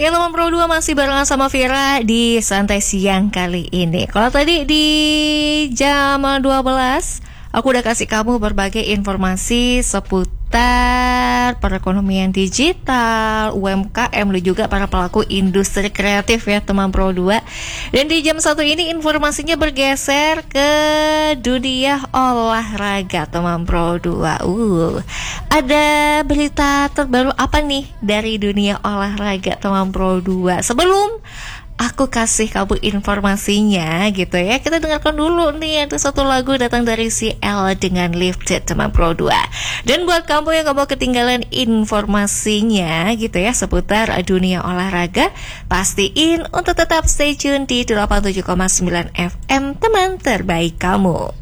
Ya teman Pro 2 masih barengan sama Vira di Santai Siang kali ini. Kalau tadi di jam 12 aku udah kasih kamu berbagai informasi seputar perekonomian digital, UMKM dan juga para pelaku industri kreatif ya teman Pro 2. Dan di jam 1 ini informasinya bergeser ke dunia olahraga teman Pro 2. Ada berita terbaru apa nih dari dunia olahraga teman Pro 2? Sebelum aku kasih kamu informasinya gitu ya, kita dengarkan dulu nih ada satu lagu datang dari CL dengan Lifted teman Pro 2. Dan buat kamu yang gak mau ketinggalan informasinya gitu ya seputar dunia olahraga, pastiin untuk tetap stay tune di 87,9 FM teman terbaik kamu.